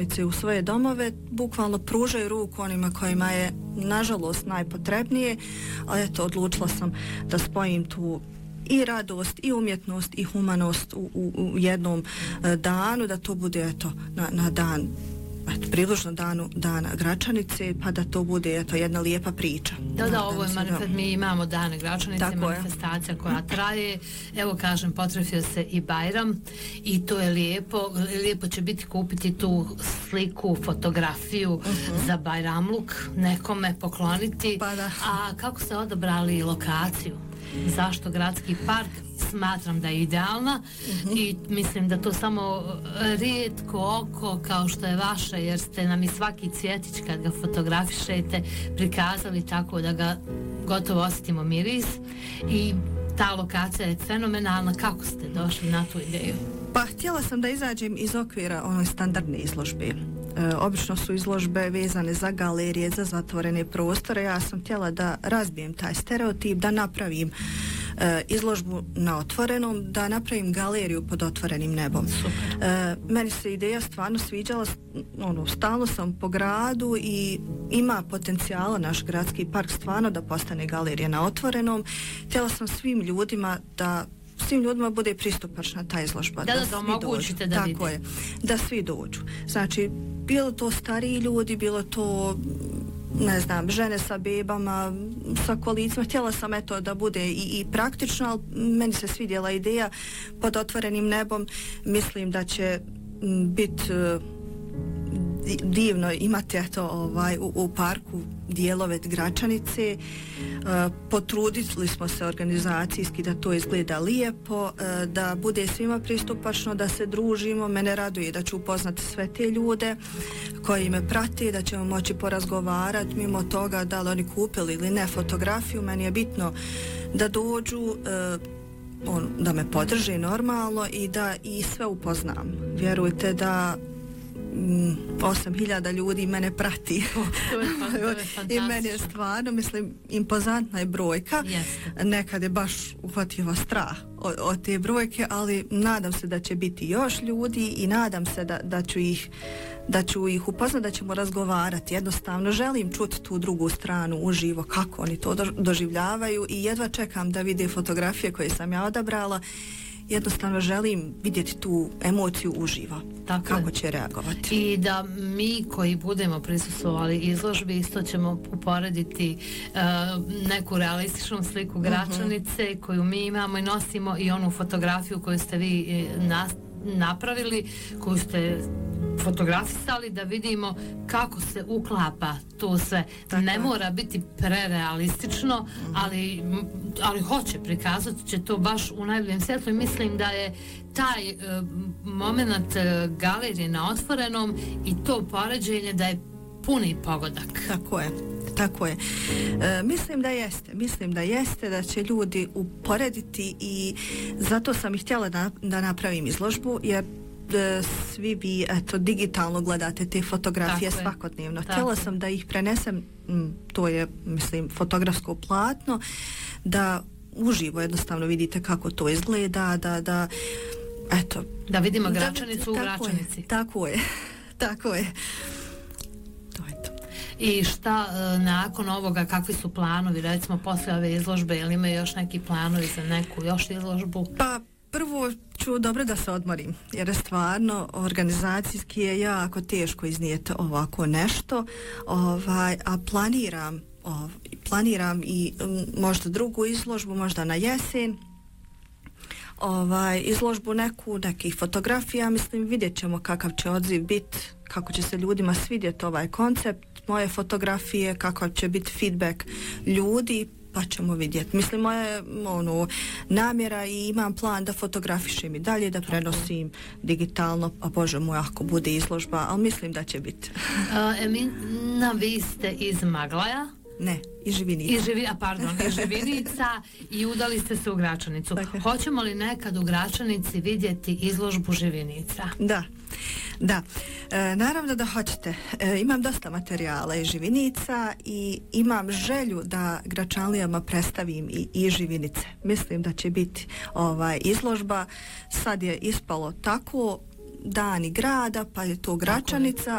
Gračanice u svoje domove, bukvalno pružaju ruku onima kojima je nažalost najpotrebnije, ali eto, odlučila sam da spojim tu i radost, i umjetnost, i humanost u jednom danu, da to bude eto, na dan, približno dana Gračanice, pa da to bude eto, jedna lijepa priča. Da, ovo je mi imamo dane Gračanice, manifestacija koja traje, evo kažem, potrefio se i Bajram i to je lijepo će biti kupiti tu sliku, fotografiju za Bajramluk, nekome pokloniti. Pa da. A kako ste odabrali lokaciju? Zašto gradski park? Smatram da je idealna i mislim da to samo rijetko oko kao što je vaše, jer ste nam i svaki cvjetić kad ga fotografišete prikazali tako da ga gotovo osjetimo miris i ta lokacija je fenomenalna. Kako ste došli na tu ideju? Pa htjela sam da izađem iz okvira onoj standardne izložbe. Obično su izložbe vezane za galerije, za zatvorene prostore. Ja sam htjela da razbijem taj stereotip, da napravim izložbu na otvorenom, da napravim galeriju pod otvorenim nebom. Meni se ideja stvarno sviđala, stalno sam po gradu i ima potencijala naš gradski park stvarno da postane galerija na otvorenom. Htjela sam svim ljudima bude pristupačna ta izložba. Da omogućite da vidi. Tako je, da svi dođu. Znači, bilo to stariji ljudi, bilo to ne znam, žene sa bebama, sa kolicima. Htjela sam eto da bude i praktično, ali meni se svidjela ideja pod otvorenim nebom. Mislim da će biti divno imati eto u parku dijelove Gračanice. Potrudili smo se organizacijski da to izgleda lijepo, da bude svima pristupačno, da se družimo. Mene raduje da ću upoznati sve te ljude koji me prate, da ćemo moći porazgovarati mimo toga da li oni kupili ili ne fotografiju. Meni je bitno da dođu, da me podrže normalno i da i sve upoznam. Vjerujte da 8.000 ljudi mene prati. I meni je stvarno, mislim, impozantna je brojka. Nekad je baš uhvatio strah od te brojke, ali nadam se da će biti još ljudi i nadam se da ću ih upoznati, da ćemo razgovarati. Jednostavno želim čuti tu drugu stranu uživo, kako oni to doživljavaju i jedva čekam da vide fotografije koje sam ja odabrala. Jednostavno želim vidjeti tu emociju uživo, kako će reagovati. I da mi koji budemo prisustvovali izložbi isto ćemo uporediti neku realističnu sliku Gračanice koju mi imamo i nosimo i onu fotografiju koju ste vi napravili, koju ste fotografisali, da vidimo kako se uklapa to sve. Ne mora biti prerealistično, ali hoće prikazati će to baš u najboljem svjetlu i mislim da je taj moment galerije na otvorenom i to poređenje da je puni pogodak. Tako je. Mislim da jeste, da će ljudi uporediti i zato sam i htjela da napravim izložbu, jer svi vi digitalno gledate te fotografije svakodnevno. Htjela sam da ih prenesem, to je, mislim, fotografsko platno, da uživo jednostavno vidite kako to izgleda, da vidimo Gračanicu u Gračanici. Tako je. I šta nakon ovoga, kakvi su planovi, recimo posle ove izložbe, ili imaju još neki planovi za neku još izložbu? Pa prvo ću dobro da se odmorim, jer je stvarno organizacijski je jako teško iznijeti ovako nešto, a planiram i možda drugu izložbu, možda na jesen, izložbu nekih fotografija. Mislim, vidjet ćemo kakav će odziv biti, kako će se ljudima svidjeti ovaj koncept moje fotografije, kakav će biti feedback ljudi, pa ćemo vidjeti. Mislim, moja namjera i imam plan da fotografišem i dalje, da prenosim digitalno, a Bože moj, ako bude izložba, ali mislim da će biti. Emina, vi ste iz Maglaja? Ne, iz Živinica. Iz Živinica i udali ste se u Gračanicu. Hoćemo li nekad u Gračanici vidjeti izložbu Živinica? Da. Naravno da hoćete. Imam dosta materijala iz Živinica i imam želju da Gračanlijama predstavim i Živinice. Mislim da će biti izložba. Sad je ispalo tako, dani grada, pa je to Gračanica,